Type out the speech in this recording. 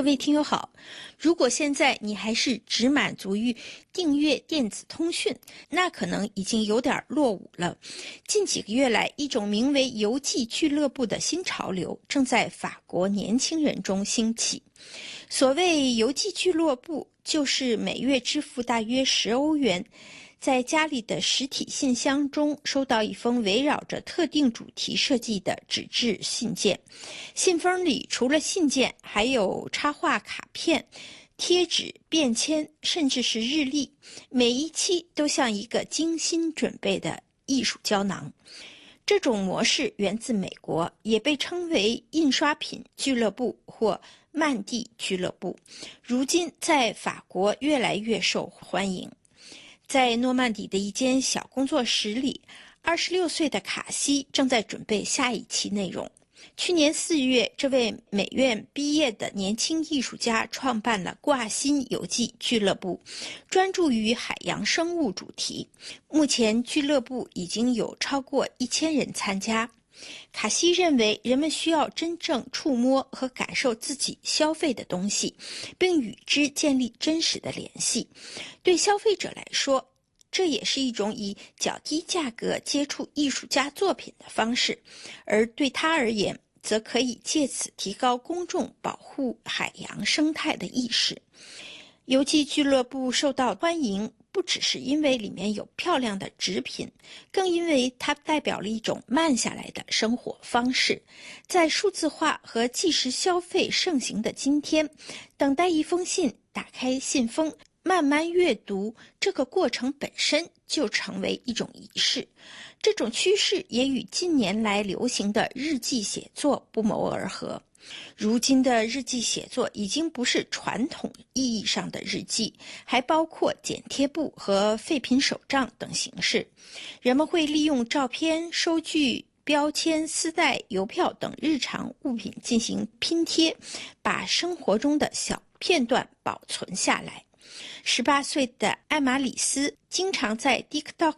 位听友好，如果现在你还是只满足于订阅电子通讯，那可能已经有点落伍了。近几个月来，一种名为邮寄俱乐部的新潮流正在法国年轻人中兴起。所谓邮寄俱乐部，就是每月支付大约10欧元，在家里的实体信箱中收到一封围绕着特定主题设计的纸质信件。信封里除了信件，还有插画卡片、贴纸、便签，甚至是日历，每一期都像一个精心准备的艺术胶囊。这种模式源自美国，也被称为印刷品俱乐部或漫地俱乐部，如今在法国越来越受欢迎。在诺曼底的一间小工作室里，26岁的卡西正在准备下一期内容。去年4月，这位美院毕业的年轻艺术家创办了挂心邮寄俱乐部，专注于海洋生物主题。目前俱乐部已经有超过1000人参加。卡西认为，人们需要真正触摸和感受自己消费的东西，并与之建立真实的联系。对消费者来说，这也是一种以较低价格接触艺术家作品的方式，而对他而言，则可以借此提高公众保护海洋生态的意识。邮寄俱乐部受到欢迎，不只是因为里面有漂亮的纸品，更因为它代表了一种慢下来的生活方式。在数字化和即时消费盛行的今天，等待一封信，打开信封，慢慢阅读，这个过程本身就成为一种仪式。这种趋势也与近年来流行的日记写作不谋而合。如今的日记写作已经不是传统意义上的日记，还包括剪贴簿和废品手账等形式。人们会利用照片、收据、标签、丝带、邮票等日常物品进行拼贴，把生活中的小片段保存下来。18岁的艾玛里斯经常在 TikTok